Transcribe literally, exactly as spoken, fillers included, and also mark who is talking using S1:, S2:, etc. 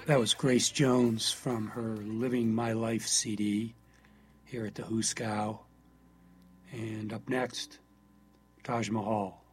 S1: That was Grace Jones from her Living My Life C D here at the Huskow. And up next, Taj Mahal.